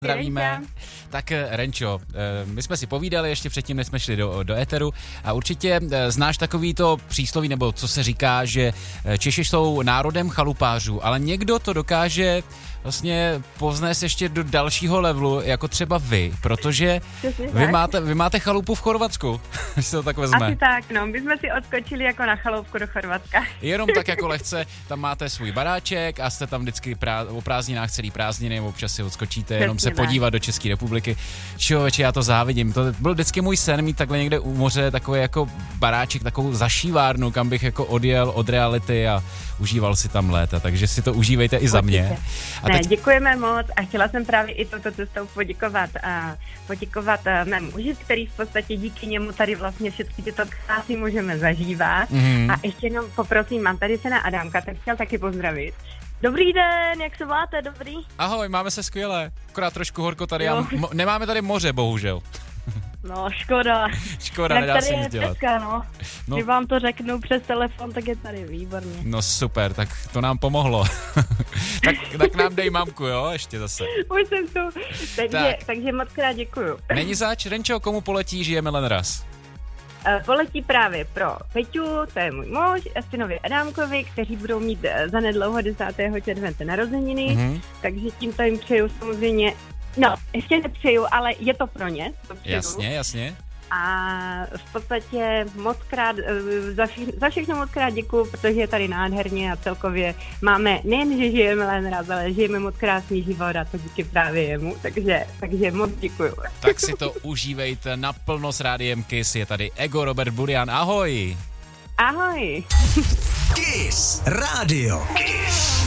Zdravíme. Tak Renčo, my jsme si povídali ještě předtím, než jsme šli do éteru a určitě znáš takový to přísloví, nebo co se říká, že Češi jsou národem chalupářů, ale někdo to dokáže vlastně povznést ještě do dalšího levelu, jako třeba vy, protože vy máte chalupu v Chorvatsku, když se to tak vezme. Asi tak, no, my jsme si odskočili jako na chaloupku do Chorvatska. Jenom tak jako lehce, tam máte svůj baráček a jste tam vždycky o prázdninách celý prázdniny, občas si odskočíte, jenom se podívat do České republiky. Člověče, já to závidím, to byl vždycky můj sen mít takhle někde u moře takový jako baráček, takovou zašívárnu, kam bych jako odjel od reality a užíval si tam léta, takže si to užívejte i za mě. Ne, děkujeme moc a chtěla jsem právě i touto cestou poděkovat mému muži, který v podstatě díky němu tady vlastně všechny tyto krásy můžeme zažívat. A ještě jenom poprosím, mám tady syna Adamka, tak chtěl taky pozdravit. Dobrý den, jak se máte, dobrý? Ahoj, máme se skvěle, akorát trošku horko tady, nemáme tady moře, bohužel. No, škoda. Škoda, nedá se nic dělat. Pecka, no. Když vám to řeknu přes telefon, tak je tady výborně. No super, tak to nám pomohlo. tak nám dej mamku, jo, ještě zase. Už jsem tu. Takže moc krát děkuju. Není zač, Renčo, komu poletí Žijeme len raz? Poletí právě pro Peťu, to je můj muž, a synovi Adámkovi, kteří budou mít zanedlouho 10. července narozeniny, takže tímto jim přeju samozřejmě. No, ještě nepřeju, ale je to pro ně. Jasně. A v podstatě moc krát, za všechno moc krát děkuju, protože je tady nádherně a celkově máme nejen, že žijeme len raz, ale žijeme moc krásný život a to díky právě jemu, takže moc děkuju. Tak si to užívejte naplno s Rádiem Kiss, je tady Ego Robert Burian, ahoj! Ahoj! Kiss Radio. Kiss.